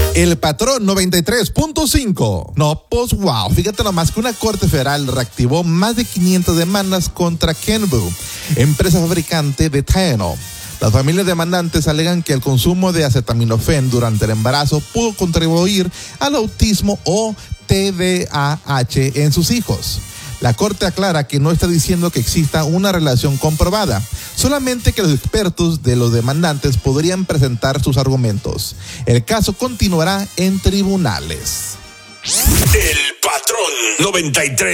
El patrón 93.5. No, pues wow, fíjate nomás que una corte federal reactivó más de 500 demandas contra Kenvue, empresa fabricante de Tylenol. Las familias demandantes alegan que el consumo de acetaminofén durante el embarazo pudo contribuir al autismo o TDAH en sus hijos. La Corte aclara que no está diciendo que exista una relación comprobada, solamente que los expertos de los demandantes podrían presentar sus argumentos. El caso continuará en tribunales. El patrón 93.